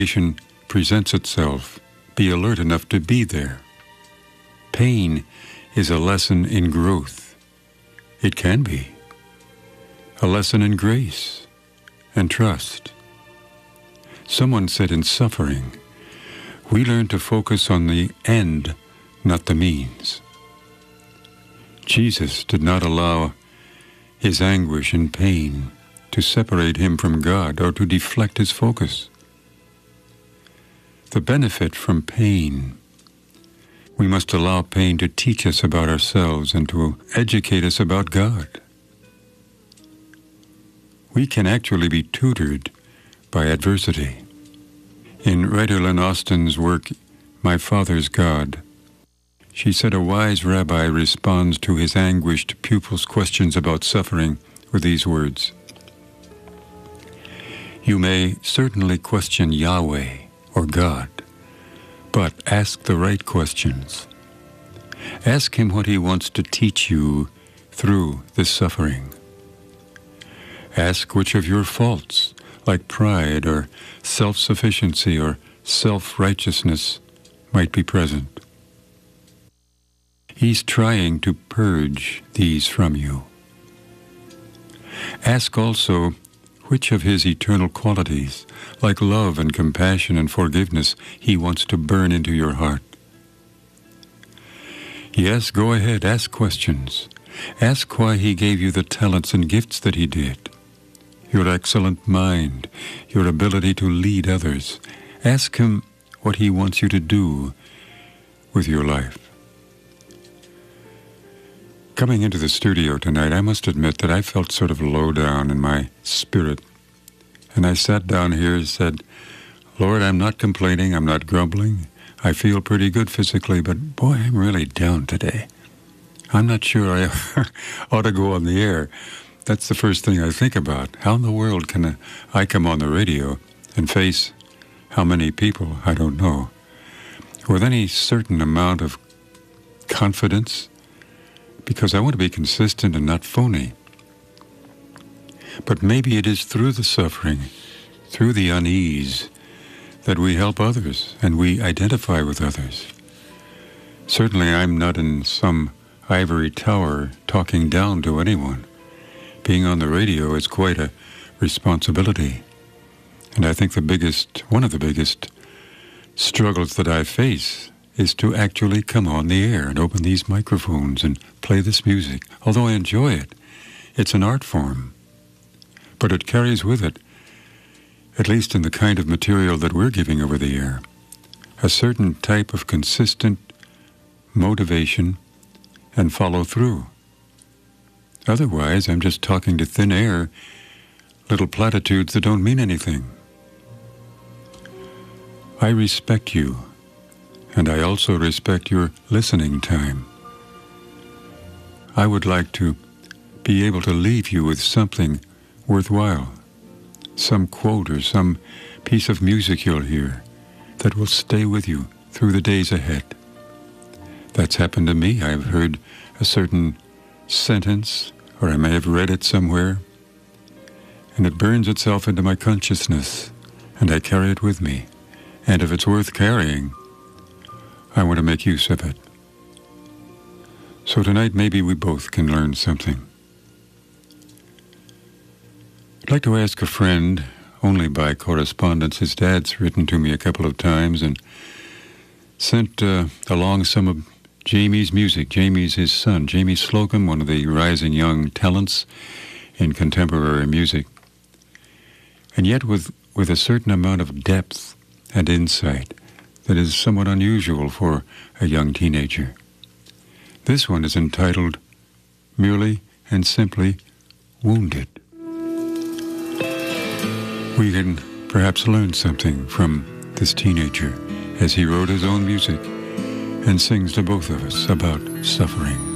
Situation presents itself, be alert enough to be there. Pain is a lesson in growth. It can be a lesson in grace and trust. Someone said in suffering, we learn to focus on the end, not the means. Jesus did not allow his anguish and pain to separate him from God or to deflect his focus. The benefit from pain, we must allow pain to teach us about ourselves and to educate us about God. We can actually be tutored by adversity. In writer Lynn Austin's work, My Father's God, she said a wise rabbi responds to his anguished pupils' questions about suffering with these words: you may certainly question Yahweh or God, but ask the right questions. Ask him what he wants to teach you through this suffering. Ask which of your faults, like pride or self-sufficiency or self-righteousness, might be present. He's trying to purge these from you. Ask also which of his eternal qualities, like love and compassion and forgiveness, he wants to burn into your heart. Yes, go ahead, ask questions. Ask why he gave you the talents and gifts that he did, your excellent mind, your ability to lead others. Ask him what he wants you to do with your life. Coming into the studio tonight, I must admit that I felt sort of low down in my spirit. And I sat down here and said, Lord, I'm not complaining, I'm not grumbling. I feel pretty good physically, but boy, I'm really down today. I'm not sure I ought to go on the air. That's the first thing I think about. How in the world can I come on the radio and face how many people, I don't know, with any certain amount of confidence? Because I want to be consistent and not phony. But maybe it is through the suffering, through the unease, that we help others and we identify with others. Certainly I'm not in some ivory tower talking down to anyone. Being on the radio is quite a responsibility. And I think one of the biggest struggles that I face is to actually come on the air and open these microphones and play this music. Although I enjoy it, it's an art form. But it carries with it, at least in the kind of material that we're giving over the air, a certain type of consistent motivation and follow through. Otherwise, I'm just talking to thin air, little platitudes that don't mean anything. I respect you. And I also respect your listening time. I would like to be able to leave you with something worthwhile, some quote or some piece of music you'll hear that will stay with you through the days ahead. That's happened to me. I've heard a certain sentence, or I may have read it somewhere, and it burns itself into my consciousness, and I carry it with me. And if it's worth carrying, I want to make use of it. So tonight maybe we both can learn something. I'd like to ask a friend, only by correspondence. His dad's written to me a couple of times and sent along some of Jamie's music. Jamie's his son, Jamie Slocum, one of the rising young talents in contemporary music. And yet with a certain amount of depth and insight that is somewhat unusual for a young teenager. This one is entitled merely and simply Wounded. We can perhaps learn something from this teenager as he wrote his own music and sings to both of us about suffering.